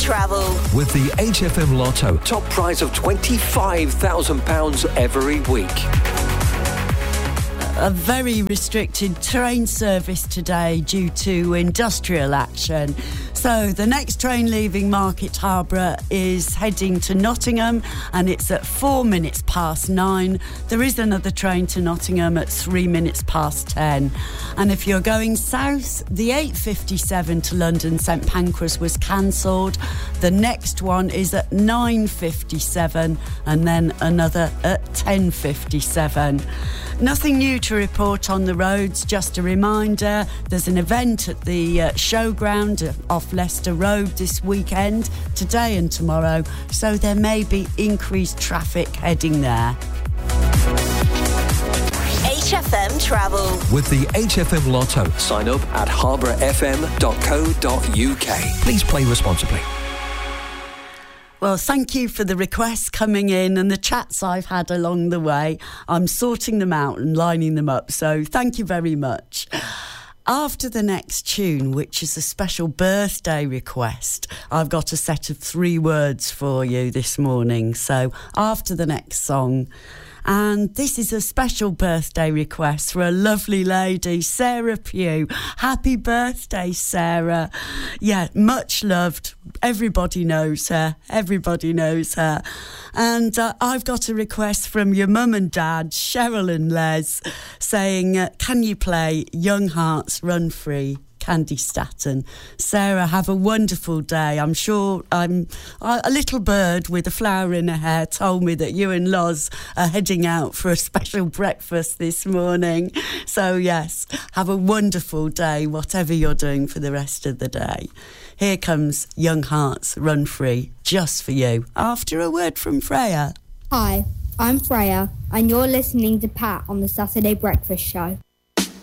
Travel. With the HFM Lotto, top prize of £25,000 every week. A very restricted train service today due to industrial action. So the next train leaving Market Harborough is heading to Nottingham, and it's at 9:04. There is another train to Nottingham at 10:03. And if you're going south, the 8:57 to London St Pancras was cancelled. The next one is at 9:57 and then another at 10:57. Nothing new to report on the roads, just a reminder, there's an event at the showground off Leicester Road this weekend, today and tomorrow, so there may be increased traffic heading there. HFM Travel. With the HFM Lotto, sign up at harbourfm.co.uk. Please play responsibly. Well, thank you for the requests coming in and the chats I've had along the way. I'm sorting them out and lining them up, so thank you very much. After the next tune, which is a special birthday request, I've got a set of 3 words for you this morning. So after the next song, and this is a special birthday request for a lovely lady, Sarah Pugh. Happy birthday, Sarah. Yeah, much loved. Everybody knows her. Everybody knows her. And I've got a request from your mum and dad, Cheryl and Les, saying, can you play Young Hearts Run Free? Candy Staton. Sarah, have a wonderful day. I'm sure a little bird with a flower in her hair told me that you and Loz are heading out for a special breakfast this morning. So yes, have a wonderful day, whatever you're doing for the rest of the day. Here comes Young Hearts Run Free, just for you, after a word from Freya. Hi, I'm Freya, and you're listening to Pat on the Saturday Breakfast Show.